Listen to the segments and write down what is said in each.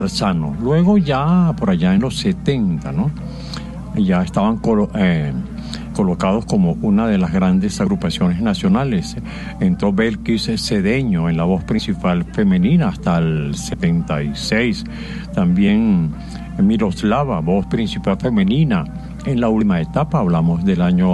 sano. Luego ya por allá en los 70, ¿no? Ya estaban colocados como una de las grandes agrupaciones nacionales. Entró Belkis Cedeño en la voz principal femenina hasta el 76. También Miroslava, voz principal femenina. En la última etapa, hablamos del año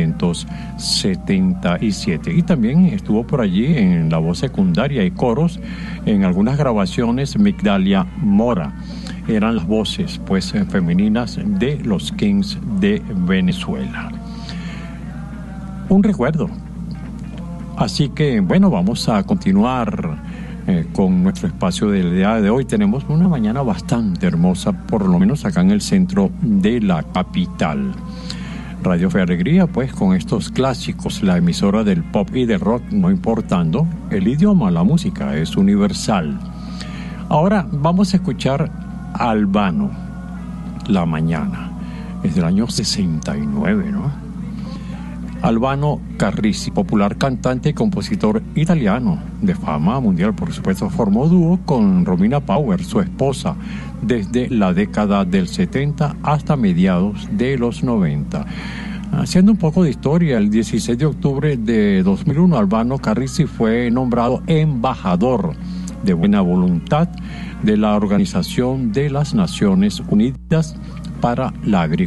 1977. Y también estuvo por allí en la voz secundaria y coros en algunas grabaciones Migdalia Mora. Eran las voces pues femeninas de los Kings de Venezuela. Un recuerdo. Así que bueno, vamos a continuar con nuestro espacio del día de hoy. Tenemos una mañana bastante hermosa, por lo menos acá en el centro de la capital. Radio Fe Alegría, pues con estos clásicos, la emisora del pop y del rock, no importando el idioma, la música es universal. Ahora vamos a escuchar a Albano, La Mañana, es del año 69, ¿no? Albano Carrisi, popular cantante y compositor italiano de fama mundial, por supuesto, formó dúo con Romina Power, su esposa, desde la década del 70 hasta mediados de los 90. Haciendo un poco de historia, el 16 de octubre de 2001, Albano Carrisi fue nombrado embajador de buena voluntad de la Organización de las Naciones Unidas para la Agricultura.